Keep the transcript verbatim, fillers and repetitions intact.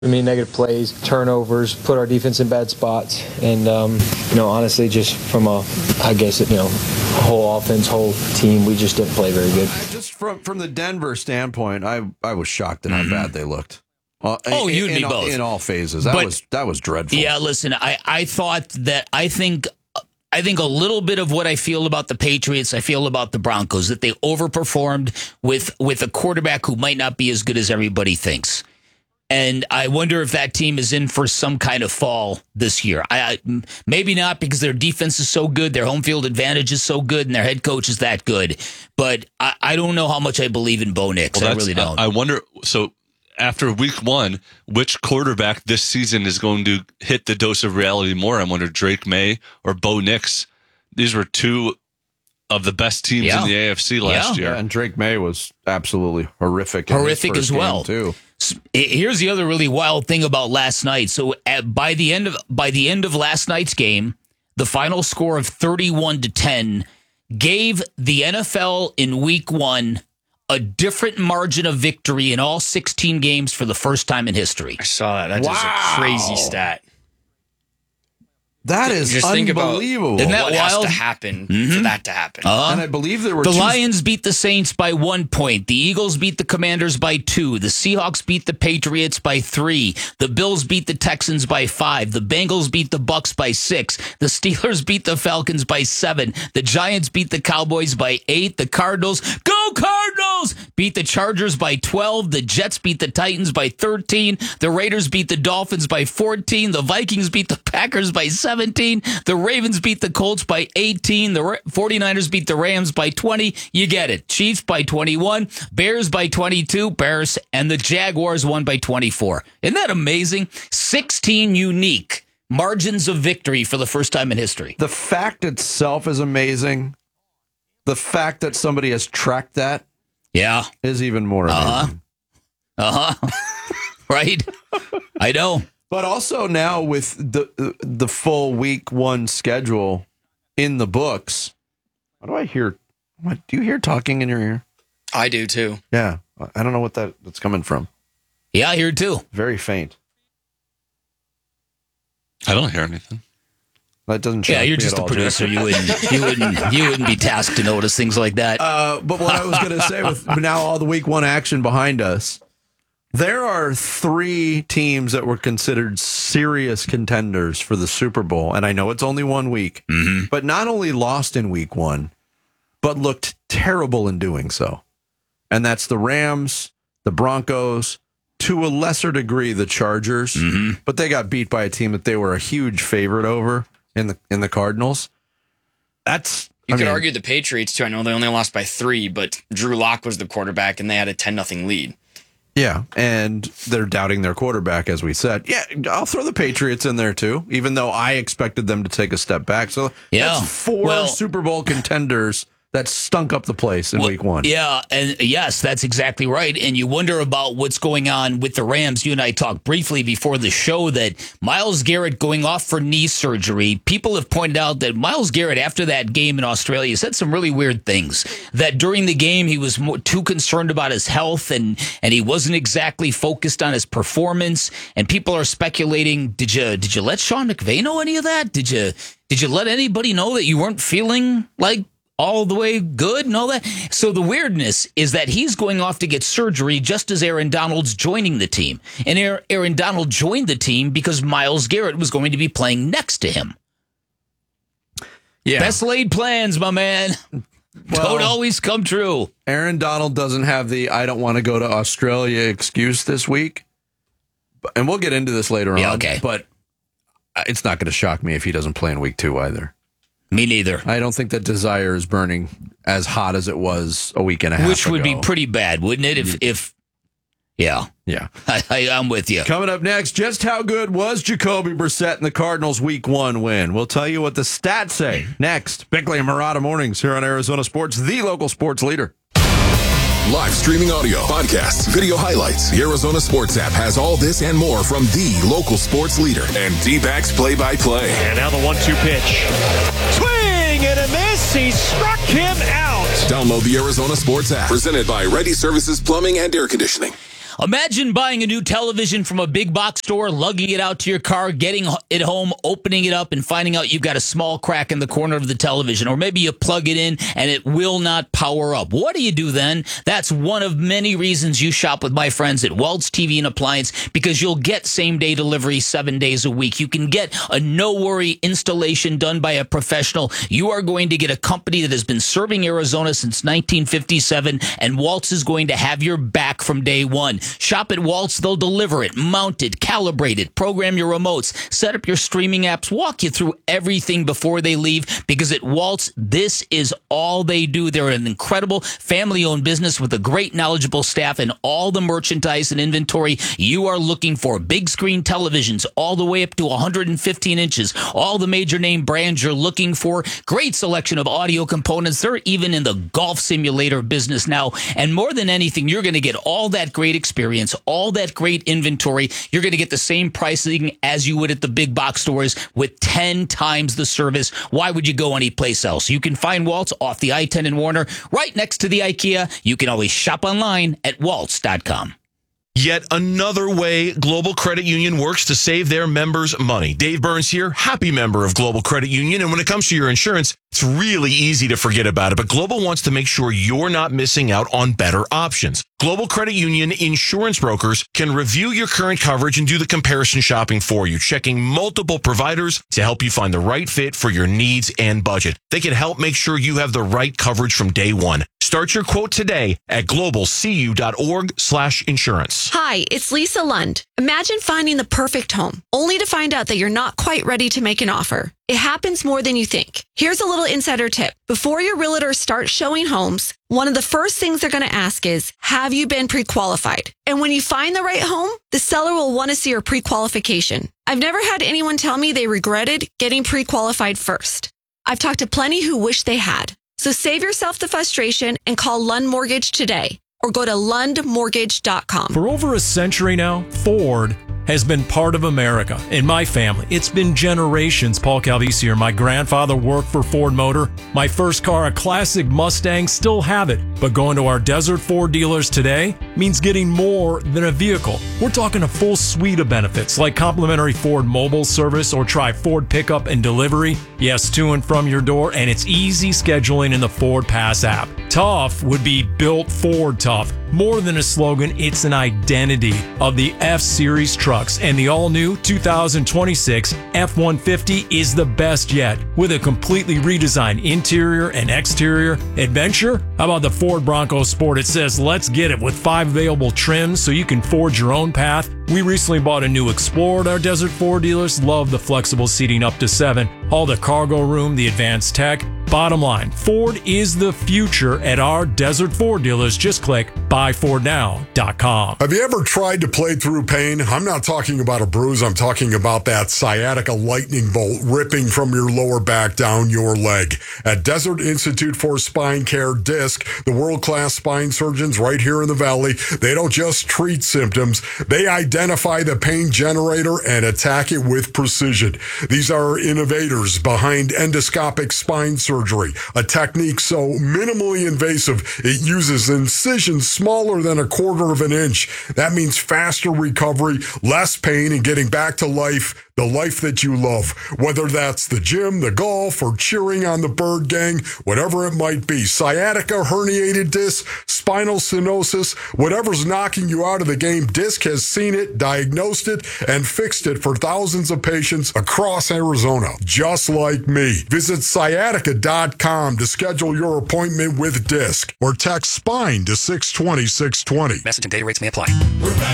I mean, negative plays, turnovers, put our defense in bad spots. And, um, you know, honestly, just from a, I guess, you know, whole offense, whole team, we just didn't play very good. Just from, from the Denver standpoint, I, I was shocked at how mm-hmm. bad they looked. Uh, oh, in, you'd in, be both. In all phases. That but, was that was dreadful. Yeah, listen, I, I thought that, I think... I think a little bit of what I feel about the Patriots, I feel about the Broncos, that they overperformed with with a quarterback who might not be as good as everybody thinks. And I wonder if that team is in for some kind of fall this year. I, I maybe not, because their defense is so good, their home field advantage is so good, and their head coach is that good. But I, I don't know how much I believe in Bo Nix. Well, I really don't. I wonder, so after week one, which quarterback this season is going to hit the dose of reality more? I wonder, Drake May or Bo Nix. These were two of the best teams yeah. in the A F C last yeah. year. Yeah, and Drake May was absolutely horrific. Horrific as well, too. Here's the other really wild thing about last night. So at, by the end of by the end of last night's game, the final score of thirty-one to ten gave the N F L in week one a different margin of victory in all sixteen games for the first time in history. I saw that. That's wow. just a crazy stat. That is just unbelievable. Isn't that what wild? has to happen mm-hmm. for that to happen? Uh-huh. And I believe there were the two... Lions beat the Saints by one point. The Eagles beat the Commanders by two. The Seahawks beat the Patriots by three. The Bills beat the Texans by five. The Bengals beat the Bucks by six. The Steelers beat the Falcons by seven. The Giants beat the Cowboys by eight. The Cardinals, go Cardinals, beat the Chargers by twelve. The Jets beat the Titans by thirteen. The Raiders beat the Dolphins by fourteen. The Vikings beat the Packers by seventeen. The Ravens beat the Colts by eighteen. The 49ers beat the Rams by twenty. You get it. Chiefs by twenty-one. Bears by twenty-two. Bears and the Jaguars won by twenty-four. Isn't that amazing? sixteen unique margins of victory for the first time in history. The fact itself is amazing. The fact that somebody has tracked that yeah. is even more amazing. Uh-huh. Uh-huh. Right? I know. But also now with the the full week one schedule in the books, what do I hear? What do you hear talking in your ear? I do too. Yeah, I don't know what that, that's coming from. Yeah, I hear too. Very faint. I don't hear anything. That doesn't. Yeah, you're just a all, producer. You wouldn't. You wouldn't. You wouldn't be tasked to notice things like that. Uh, but what I was going to say, with now all the week one action behind us. There are three teams that were considered serious contenders for the Super Bowl, and I know it's only one week, mm-hmm. but not only lost in week one, but looked terrible in doing so. And that's the Rams, the Broncos, to a lesser degree, the Chargers, mm-hmm. but they got beat by a team that they were a huge favorite over in the in the Cardinals. That's You I could mean, argue the Patriots, too. I know they only lost by three, but Drew Lock was the quarterback, and they had a ten nothing lead. Yeah, and they're doubting their quarterback, as we said. Yeah, I'll throw the Patriots in there, too, even though I expected them to take a step back. So yeah. that's four well, Super Bowl contenders that stunk up the place in well, week one. Yeah, and yes, that's exactly right. And you wonder about what's going on with the Rams. You and I talked briefly before the show that Myles Garrett going off for knee surgery. People have pointed out that Myles Garrett, after that game in Australia, said some really weird things. That during the game, he was more, too concerned about his health, and, and he wasn't exactly focused on his performance. And people are speculating, did you did you let Sean McVay know any of that? Did you did you let anybody know that you weren't feeling like all the way good and all that? So the weirdness is that he's going off to get surgery just as Aaron Donald's joining the team. And Aaron Donald joined the team because Myles Garrett was going to be playing next to him. Yeah. Best laid plans, my man. Well, don't always come true. Aaron Donald doesn't have the I don't want to go to Australia excuse this week. And we'll get into this later yeah, on. Okay. But it's not going to shock me if he doesn't play in week two either. Me neither. I don't think that desire is burning as hot as it was a week and a half Which ago. would be pretty bad, wouldn't it? If, if yeah. Yeah. I, I, I'm with you. Coming up next, just how good was Jacoby Brissett in the Cardinals' week one win? We'll tell you what the stats say next. Bickley and Murata Mornings here on Arizona Sports, the local sports leader. Live streaming audio, podcasts, video highlights. The Arizona Sports app has all this and more from the local sports leader and D-backs play-by-play. And now the one two pitch. Swing and a miss. He struck him out. Download the Arizona Sports app. Presented by Ready Services Plumbing and Air Conditioning. Imagine buying a new television from a big box store, lugging it out to your car, getting it home, opening it up, and finding out you've got a small crack in the corner of the television. Or maybe you plug it in and it will not power up. What do you do then? That's one of many reasons you shop with my friends at Welds T V and Appliance, because you'll get same-day delivery seven days a week. You can get a no-worry installation done by a professional. You are going to get a company that has been serving Arizona since nineteen fifty-seven, and Waltz is going to have your back from day one. Shop at Waltz. They'll deliver it, mount it, calibrate it, program your remotes, set up your streaming apps, walk you through everything before they leave, because at Waltz, this is all they do. They're an incredible family-owned business with a great, knowledgeable staff and all the merchandise and inventory you are looking for. Big screen televisions all the way up to one hundred fifteen inches, all the major name brands you're looking for, great selection of audio components. They're even in the golf simulator business now. And more than anything, you're going to get all that great experience, all that great inventory. You're going to get the same pricing as you would at the big box stores with ten times the service. Why would you go anyplace else? You can find Waltz off the I ten in Warner, right next to the IKEA. You can always shop online at waltz dot com. Yet another way Global Credit Union works to save their members money. Dave Burns here, happy member of Global Credit Union. And when it comes to your insurance, it's really easy to forget about it. But Global wants to make sure you're not missing out on better options. Global Credit Union insurance brokers can review your current coverage and do the comparison shopping for you, checking multiple providers to help you find the right fit for your needs and budget. They can help make sure you have the right coverage from day one. Start your quote today at globalcu.org slash insurance. Hi, it's Lisa Lund. Imagine finding the perfect home, only to find out that you're not quite ready to make an offer. It happens more than you think. Here's a little insider tip. Before your realtor starts showing homes, one of the first things they're going to ask is, have you been pre-qualified? And when you find the right home, the seller will want to see your pre-qualification. I've never had anyone tell me they regretted getting pre-qualified first. I've talked to plenty who wish they had. So save yourself the frustration and call Lund Mortgage today or go to lund mortgage dot com. For over a century now, Ford has been part of America. In my family, it's been generations. Paul Calvisi here. My grandfather worked for Ford Motor. My first car, a classic Mustang, still have it. But going to our Desert Ford dealers today means getting more than a vehicle. We're talking a full suite of benefits like complimentary Ford mobile service, or try Ford pickup and delivery. Yes, to and from your door, and it's easy scheduling in the Ford Pass app. Tough would be built Ford tough. More than a slogan, it's an identity of the F-Series trucks. And the all-new two thousand twenty-six F one fifty is the best yet. With a completely redesigned interior and exterior. Adventure? How about the Ford Bronco Sport? It says, let's get it, with five available trims so you can forge your own path. We recently bought a new Explorer at our Desert Ford dealers. Love the flexible seating up to seven. All the cargo room, the advanced tech. Bottom line, Ford is the future at our Desert Ford dealers. Just click buy ford now dot com. Have you ever tried to play through pain? I'm not talking about a bruise. I'm talking about that sciatica lightning bolt ripping from your lower back down your leg. At Desert Institute for Spine Care, DISC, the world-class spine surgeons right here in the Valley, they don't just treat symptoms. They identify the pain generator and attack it with precision. These are innovators behind endoscopic spine surgery. Surgery, a technique so minimally invasive it uses incisions smaller than a quarter of an inch. That means faster recovery, less pain, and getting back to life, the life that you love. Whether that's the gym, the golf, or cheering on the Bird Gang, whatever it might be. Sciatica, herniated disc, spinal stenosis, whatever's knocking you out of the game, DISC has seen it, diagnosed it, and fixed it for thousands of patients across Arizona, just like me. Visit sciatica dot com to schedule your appointment with DISC or text SPINE to six twenty, six twenty. Message and data rates may apply.